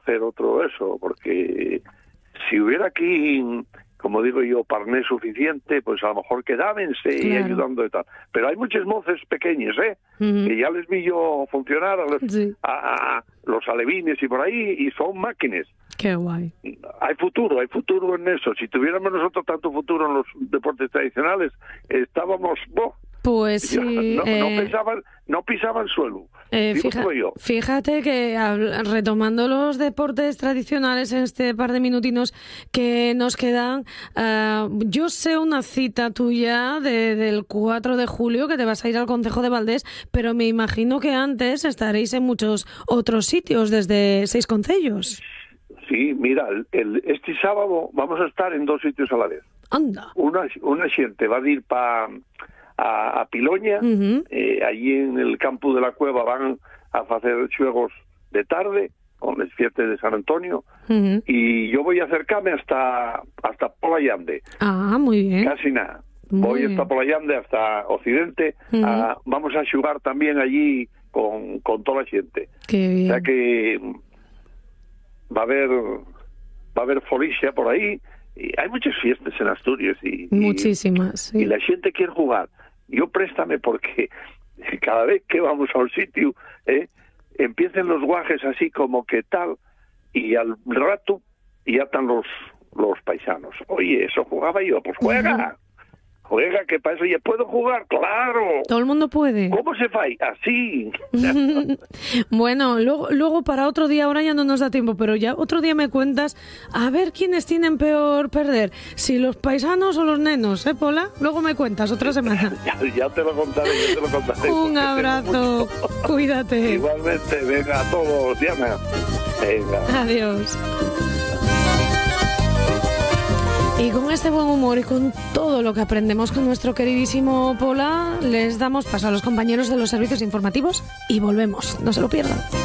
hacer otro eso, porque si hubiera aquí, como digo yo, parné suficiente, pues a lo mejor quedábense y ayudando y tal. Pero hay muchos moces pequeños, que ya les vi yo funcionar a los alevines y por ahí, y son máquinas. Qué guay. Hay futuro en eso. Si tuviéramos nosotros tanto futuro en los deportes tradicionales, estábamos... Pues sí. No pisaban suelo. Fíjate que retomando los deportes tradicionales en este par de minutinos que nos quedan, yo sé una cita tuya del 4 de julio que te vas a ir al Concejo de Valdés, pero me imagino que antes estaréis en muchos otros sitios desde 6 concellos. Sí, mira, este sábado vamos a estar en 2 sitios a la vez. Anda. Una gente va a ir a Piloña, allí en el campo de la Cueva van a hacer juegos de tarde con el fiesta de San Antonio, y yo voy a acercarme hasta Polayande. Ah, muy bien. Casi nada. Voy hasta Polayande, hasta Occidente. Vamos a jugar también allí con toda la gente. Qué bien. O sea que va a haber folicia por ahí. Y hay muchas fiestas en Asturias muchísimas, sí. Y la gente quiere jugar. Yo préstame, porque cada vez que vamos a un sitio empiecen los guajes así como que tal, y al rato ya están los paisanos. Oye, eso jugaba yo. Pues juega. Juega, que para eso ya puedo jugar, claro. Todo el mundo puede. ¿Cómo se fai? Así. Bueno, luego para otro día, ahora ya no nos da tiempo, pero ya otro día me cuentas a ver quiénes tienen peor perder, si los paisanos o los nenos, Pola. Luego me cuentas otra semana. ya te lo contaré, Un abrazo, cuídate. Igualmente, venga a todos, Diana. Venga. Adiós. Y con este buen humor y con todo lo que aprendemos con nuestro queridísimo Pola, les damos paso a los compañeros de los servicios informativos y volvemos. No se lo pierdan.